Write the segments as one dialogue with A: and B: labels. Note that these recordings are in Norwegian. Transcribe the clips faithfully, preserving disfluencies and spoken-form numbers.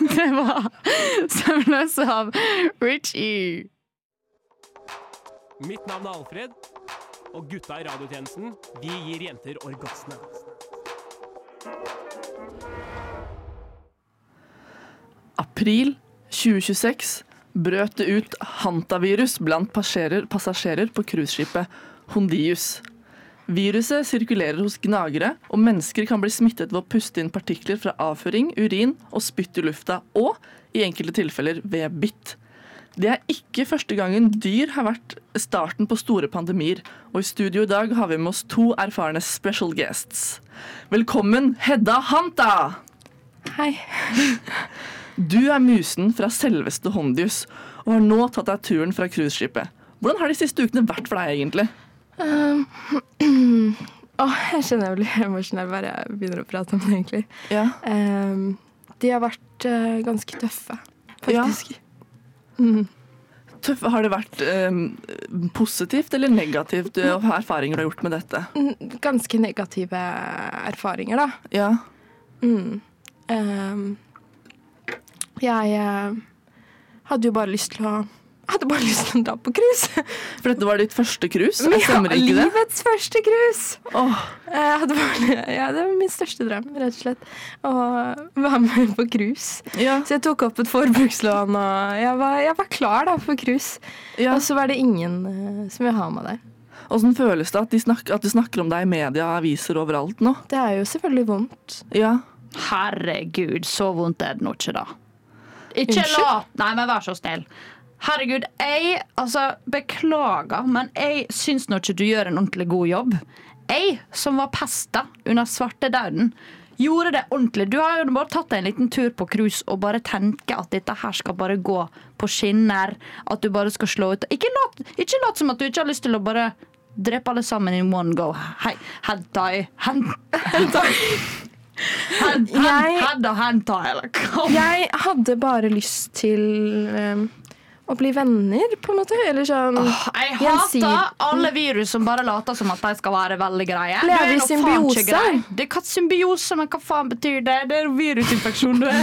A: Det var Søvnløse av Richie.
B: Mitt navn er Alfred, og gutta i radiotjenesten, vi gir jenter orgasme.
C: April tjue tjueseks brøt det ut hantavirus blant passasjerer, passasjerer på cruiseskipet Hondius. Viruset sirkulerer hos gnagere, og mennesker kan bli smittet ved å puste inn partikler fra avføring, urin og spytt i lufta, og i enkelte tilfeller ved bitt. Det er ikke første gangen dyr har vært starten på store pandemier, og i studio i dag har vi med oss to erfarne special guests. Velkommen, Hedda Hanta!
A: Hei.
C: Du er musen fra selveste Hondius, og har nå tatt deg turen fra cruiseskipet. Hvordan har de siste ukene vært for deg egentlig?
A: Um, oh, jeg kjenner jeg blir emosjonell bare jeg begynner å prate om det egentlig.
C: Ja.
A: Um, de har vært uh, ganske tøffe, faktisk.
C: Ja. Mm. Tøffe, har det vært um, positivt eller negativt uh, erfaringer du har gjort med dette?
A: Ganske negative erfaringer da.
C: Ja.
A: Mm. Um, jeg uh, hadde jo bare lyst til å Jeg hadde bare lyst til å dra på cruise.
C: For dette var ditt første cruise?
A: Ja,
C: Stemmer ikke det?
A: livets første cruise.
C: Oh.
A: Jeg hadde bare, ja, det var min største drøm, rett og slett. Å være med på cruise.
C: Ja.
A: Så jeg tok opp et forbrukslån, og jeg var, jeg var klar da for cruise.
C: Ja.
A: Og så var det ingen uh, som vil ha meg der.
C: Hvordan føles det at de, snakker, at de snakker om deg i media og aviser overalt nå?
A: Det er jo selvfølgelig vondt.
C: Ja.
D: Herregud, så vondt er det nå ikke da. Ikke
A: Unnskyld?
D: la... Nei, men vær så snill. Herregud, jeg, altså, beklager, men jeg synes nå ikke du gjør en ordentlig god jobb. Jeg, som var pesta under svartedauden, gjorde det ordentlig. Du har jo bare tatt en liten tur på cruise og bare tenke at dette her skal bare gå på skinner, at du bare skal slå ut. Ikke lat, ikke lat som at du ikke har lyst til å bare drepe alle sammen in one go. Hei, hentai, hentai. Hen, hen,
A: Jeg-
D: Hedda hentai, eller hva?
A: Jeg hadde bare lyst til um, å bli venner, på en måte. Eller sånn
D: Åh, jeg
A: gjensid-
D: hater alle virus som bare later som at de skal være veldig greie.
A: Leve
D: Du er
A: i
D: nå faen
A: symbiose.
D: ikke grei. Det er hva symbiose, men hva faen betyr det? Det er virusinfeksjon du er.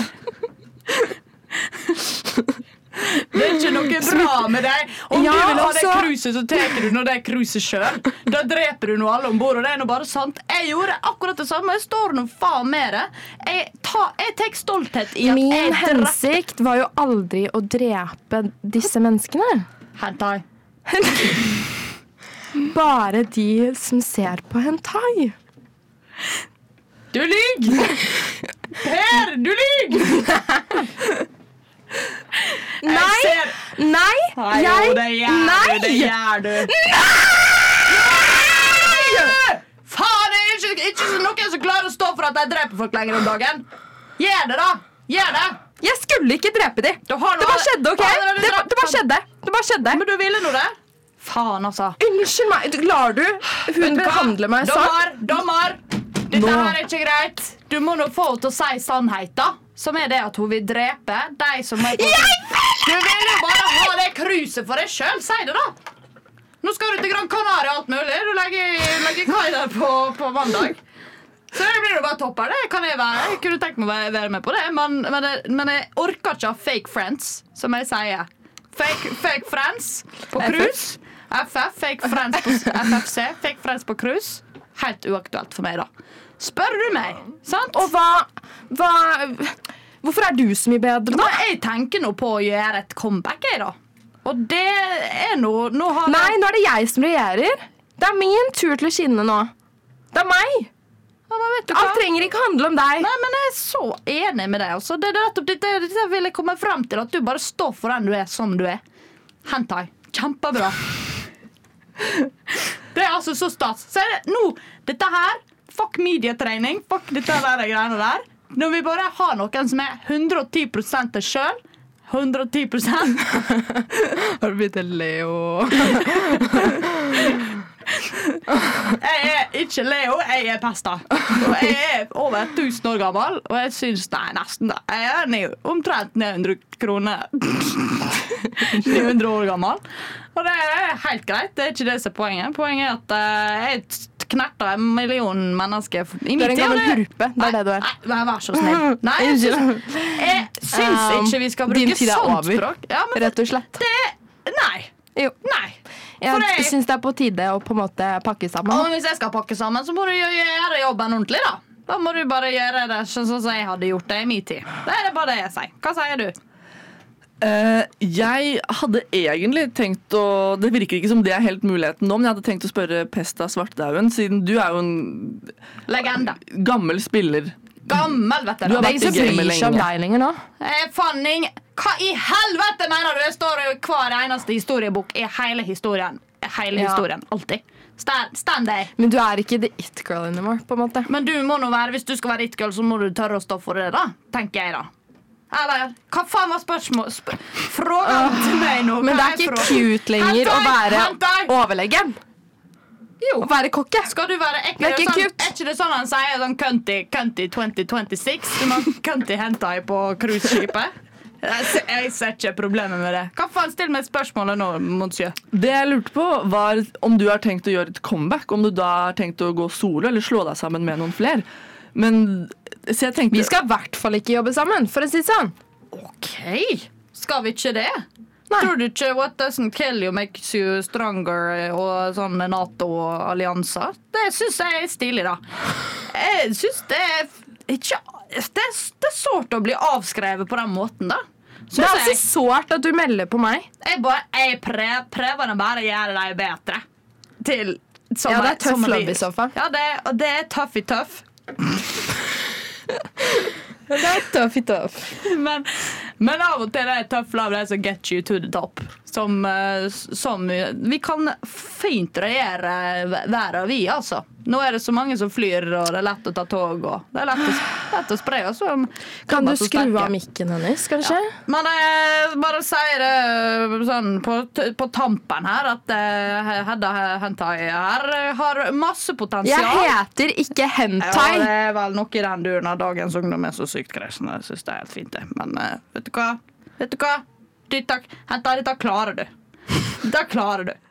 D: Det er ikke noe bra med deg. Om
A: Ja,
D: du vil ha det
A: altså-
D: cruiset, så tar du nå det cruiset selv. Da dreper du nå alle ombord, og det er nå bare sant. Jeg gjorde akkurat det samme. Jeg står nå faen med det. Jeg, ta, jeg tek stolthet i at
A: Min
D: jeg drepte
A: hensikt var jo aldri å drepe disse menneskene.
D: hentai.
A: Bare de som ser på hentai.
D: Du lyg! Per, du lyg!
A: Nei!
D: ser-
A: Nei!
D: Nei,
A: Jeg
D: jo, det gjør
A: Nei!
D: du, det gjør du. Nei! Faen, det er ikke, ikke så noen som klarer å stå for at de dreper folk lenger om dagen. Gjør det da, gjør det.
A: Jeg skulle ikke drepe dem.
D: Du har
A: Det
D: noe-
A: bare skjedde, ok?
D: Ja, det var-
A: Det, ba- det bare skjedde. Det bare skjedde.
D: Men du ville nå det. Faen, altså.
A: Unnskyld meg. Lar du
D: Vet
A: hun
D: du hva?
A: behandle meg sånn?
D: Dommer, dommer. Dette
C: Nå.
D: her er ikke greit. Du må nå få henne til å si sannheten, som er det at hun vil drepe de som er på... Du vil jo bare ha det cruiset for deg selv. Si det da. Nå skal du til Gran Canaria og alt mulig. Du legger, legger kai der på, på mandag. Så det blir jo bare topper. Det kan jeg være. Jeg kunne tenkt meg å være- være med på det, men, men, det, men jeg orker ikke ha fake friends, som jeg sier. Fake, fake friends på cruise. F F, fake friends på F F C, fake friends på cruise. Helt uaktuelt for meg da. Spør du meg, sant?
A: Og hva, hva Hvorfor er du så mye bedre,
D: Men
A: da?
D: jeg tenker nå på å gjøre et comeback, jeg da. Og det er nå Nå har
A: Nei,
D: jeg
A: nå er det jeg som regjerer. Det er min tur til å skinne nå. Det er meg.
D: ja, men vet du hva?
A: Alt trenger ikke handle om deg.
D: Nei, men jeg er så enig med deg altså. Det er nettopp dette, dette vil jeg komme frem til. At du bare står for den du er, som du er. Hentai, kjempebra. Det er altså så stas. Så er det nå, dette her, fuck medietrening, fuck dette der greiene der. Når vi bare har noen som er hundre og ti prosent det selv, hundre og ti prosent.
A: Har du begynt å le og
D: Jeg er ikke Leo, jeg er Pesta. Og jeg er over tusen år gammel, og jeg synes, nei, nesten da. Jeg er ni, omtrent ni hundre kroner. ni hundre år gammel. Og det er helt greit, det er ikke det som er poenget. Poenget er at uh, jeg knerter en million mennesker i
A: Du er en
D: mitt
A: gammel
D: tid, og
A: hurpe, det er det du er.
D: Nei, nei, vær så snill. Nei, jeg synes, jeg syns
A: Um,
D: ikke vi skal
A: din
D: bruke
A: tid er
D: sånt
A: over.
D: språk. Ja, men
A: Rett og slett.
D: det Nei.
A: Jo.
D: Nei. For
A: Jeg
D: jeg-
A: syns det er på tide å på en måte pakke sammen.
D: Og hvis jeg skal pakke sammen, så må du jo gjøre jobben ordentlig, da. Da må du bare gjøre det sånn som jeg hadde gjort det i min tid. Det er det bare det jeg sier. Hva sier du?
C: Eh, jeg hadde egentlig tenkt å Det virker ikke som det er helt muligheten nå, men jeg hadde tenkt å spørre Pesta Svartdauen, siden du er jo en
D: Legende.
C: gammel spiller.
D: Gammel, vet
C: Du
D: du.
C: har
A: Det
C: vært
A: er ingen som
C: i gamet
A: bryr seg om
C: lenge.
A: deg lenger nå.
D: Jeg fann ing... Hva i helvete mener du? Det står i hver eneste historiebok i hele historien. Hele
A: Ja.
D: historien. Alltid. Stand, stand there.
A: Men du er ikke the it girl anymore, på en måte.
D: Men du må nå være, hvis du skal være it-girl, så må du tørre å stå for det, da. Tenker jeg, da. Eller, hva faen var spørsmål? Sp Frågan til meg nå.
A: Men det
D: Hva
A: er ikke
D: frågan?
A: cute lenger
D: Hent
A: å
D: deg,
A: være
D: hent deg.
A: overlegen.
D: Jo.
A: Å være kokke.
D: Skal du være ekkel?
A: Det er ikke
D: sånn,
A: cute.
D: Er ikke det sånn han sier sånn Cunty, Cunty twenty twenty-six? Du må Cunty hente deg på cruiseskipet? Jeg ser, jeg ser ikke problemet med det. Hva faen, still meg spørsmålet nå, monsieur.
C: Det jeg lurte på, var om du har tenkt å gjøre et comeback. Om du da har tenkt å gå solo eller slå deg sammen med noen flere. Men så jeg tenkte
A: Vi skal i hvert fall ikke jobbe sammen, for å si det sånn.
D: OK, skal vi ikke det?
A: Nei.
D: Tror du ikke What doesn't kill you makes you stronger og sånn NATO-allianser? Det syns jeg er stilig, da. Jeg syns det er ikke det er, det er sårt å bli avskrevet på den måten, da.
A: Det er altså
D: jeg,
A: sårt at du melder på meg.
D: jeg, bare, jeg prøver, prøver å bare gjøre deg bedre. Til som
A: Ja, det er
D: jeg-
A: tøff
D: som jeg
A: lobby
D: vil.
A: i så fall.
D: Ja, det, og det er tøff i tøff.
A: Det er tøff i tøff.
D: Men, men av og til er det tøff love det som get you to the top. Som, eh, som vi kan fint regjere været, vi, altså. Nå er det så mange som flyr, og det er lett å ta tog, og det er lett å, lett å spre oss.
A: Kan du skru av mikken hennes, kanskje?
D: Men jeg bare sier det sånn på, på tampen her, at uh, Hedda Hentai her har masse
A: Jeg
D: potensial.
A: heter ikke
D: Ja,
A: hentai.
D: det er vel noe i den duren av dagens ungdom er så sykt kresen. Jeg synes det er helt fint, det. Men uh, vet du hva? Vet du hva? Dette, Hentai, dette klarer du. Dette klarer du.